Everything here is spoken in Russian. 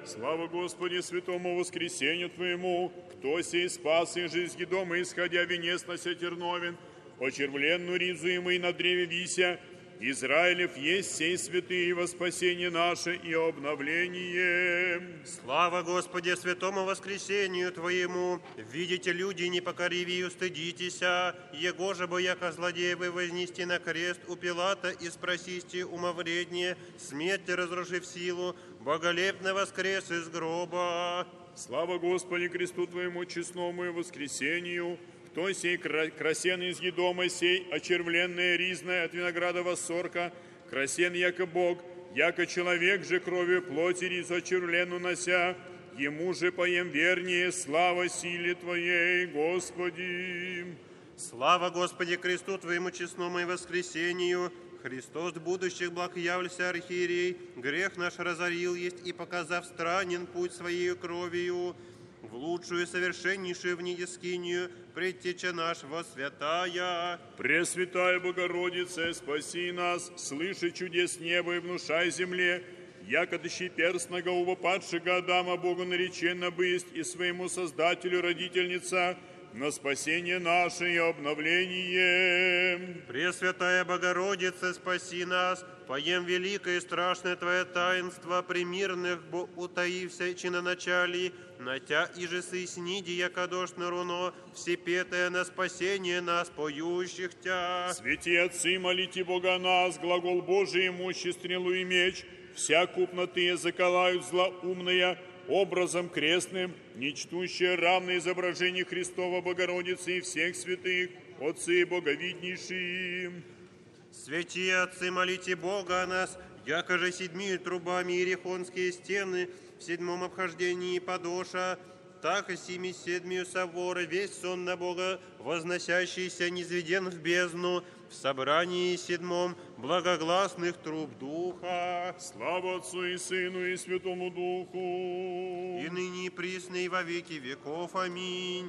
Слава Господи, святому воскресению Твоему, кто сей спас и жизнь дома, исходя венец нося терновин, очервленную ризу и на древе вися, Израилев есть сей святые во спасение наше и обновление. Слава Господи, святому воскресению Твоему! Видите, люди, непокориви и устыдитеся, его же бы, яко злодея вы вознести на крест у Пилата и спросите умовреднее, смерть разрушив силу, боголепно воскрес из гроба. Слава Господи, кресту Твоему честному и воскресению! Кто сей красен из едома сей, очервленная ризная от винограда воссорка, красен яко Бог, яко человек же кровью плоти ризу очервленную нося, ему же поем вернее, слава силе Твоей, Господи. Слава Господи, кресту Твоему честному и воскресению! Христос будущих благ являлся архиерей, грех наш разорил есть и, показав странен путь Своею кровью, в лучшую и совершеннейшую в недескинию, предтеча нашего святая. Пресвятая Богородица, спаси нас, слыши чудес неба и внушай земле, яко тыщи перстного уба падшего Адама Богу нареченно бысть и своему Создателю родительница, на спасение наше и обновление. Пресвятая Богородица, спаси нас, поем великое и страшное Твое таинство, примирных бо утаився чиноначалий, на Тя и же сыйсниди, яко дождь на руно, всепетая на спасение нас, поющих Тя. Святые отцы, молите Бога нас, глагол Божий, мощи, стрелу и меч, вся купнотые заколают злоумные, образом крестным, нечтущее равное изображение Христова Богородицы и всех святых, отцы боговиднейшие. Святые отцы, молите Бога о нас, яко же седьмию трубами иерихонские стены в седьмом обхождении подоша, так и семи седмию соборы, весь сон на Бога, возносящийся, низведен в бездну, в собрании седьмом благогласных труб Духа. Слава Отцу и Сыну и Святому Духу. И ныне и присно и во веки веков. Аминь.